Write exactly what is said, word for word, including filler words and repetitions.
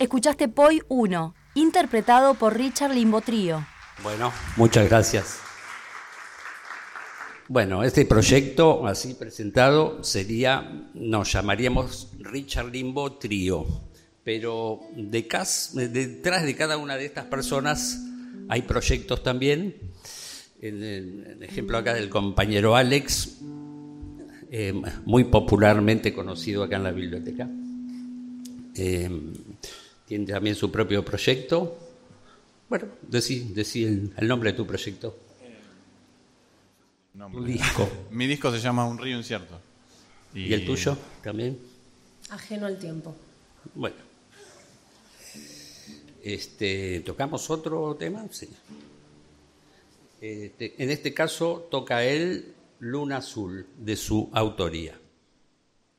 escuchaste Poi uno, interpretado por Richard Limbo Trío. Bueno, muchas gracias. Bueno, este proyecto, así presentado, sería, nos llamaríamos Richard Limbo Trío, pero de cas, detrás de cada una de estas personas hay proyectos también. En el, el ejemplo acá del compañero Alex, eh, muy popularmente conocido acá en la biblioteca. Eh, tiene también su propio proyecto. Bueno, decí, decí el, el nombre de tu proyecto. Nombre. Tu disco. Mi disco se llama Un río incierto. ¿Y, ¿Y el tuyo también? Ajeno al tiempo. Bueno. Este, ¿tocamos otro tema? Sí. Este, en este caso toca él Luna Azul, de su autoría.